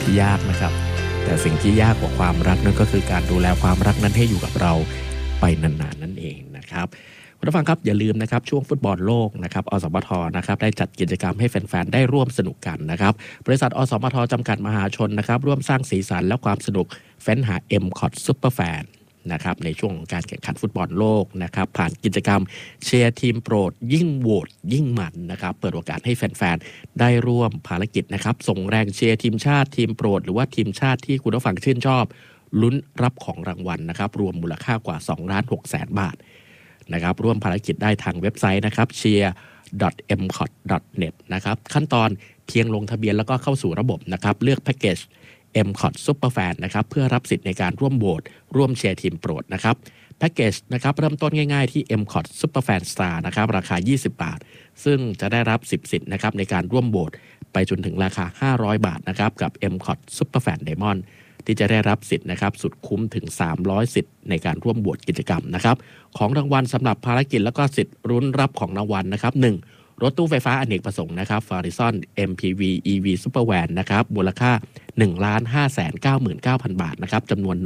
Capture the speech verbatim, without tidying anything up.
ที่ยากนะครับแต่สิ่งที่ยากกว่าความรักนั่นก็คือการดูแลความรักนั้นให้อยู่กับเราไปนานๆนั่นเองนะครับคุณผู้ฟังครับอย่าลืมนะครับช่วงฟุตบอลโลกนะครับอสมทนะครับได้จัดกิจกรรมให้แฟนๆได้ร่วมสนุกกันนะครับบริษัทอสมทจำกัดมหาชนนะครับร่วมสร้างสีสันและความสนุกเฟ้นหา เอ็ม ซี โอ ที Superfan นะครับในช่วงของการแข่งขันฟุตบอลโลกนะครับผ่านกิจกรรมเชียร์ทีมโปรดยิ่งโหวตยิ่งมันนะครับเปิดโอกาสให้แฟนๆได้ร่วมภารกิจนะครับส่งแรงเชียร์ทีมชาติทีมโปรดหรือว่าทีมชาติที่คุณผู้ฟังชื่นชอบลุ้นรับของรางวัลนะครับรวมมูลค่ากว่า สองล้านหกแสน บาทนะครับร่วมภารกิจได้ทางเว็บไซต์นะครับ เชียร์ ดอท เอ็ม ซี โอ ที ดอท เน็ต นะครับขั้นตอนเพียงลงทะเบียนแล้วก็เข้าสู่ระบบนะครับเลือกแพ็กเกจ เอ็ม ซี โอ ที Superfan นะครับเพื่อรับสิทธิ์ในการร่วมโหวตร่วมเชียร์ทีมโปรดนะครับแพ็กเกจนะครับเริ่มต้นง่ายๆที่ เอ็ม ซี โอ ที Superfan Star นะครับราคายี่สิบบาทซึ่งจะได้รับสิบสิทธิ์นะครับในการร่วมโหวตไปจนถึงราคาห้าร้อยบาทนะครับกับ เอ็ม ซี โอ ที Superfan Diamond ที่จะได้รับสิทธิ์นะครับสุดคุ้มถึงสามร้อยสิทธิ์ในการร่วมโหวตกิจกรรมนะครับของรางวัลสำหรับภารกิจแล้วก็สิทธิ์รุ้นรับของรางวัลนะครับหนึ่งรถตู้ไฟฟ้าอเนกประสงค์นะครับ Farizon เอ็ม พี วี อี วี Supervan นะครับมูลค่า หนึ่งล้านห้าแสนเก้าหมื่นเก้าพัน บาทนะครับจำนวน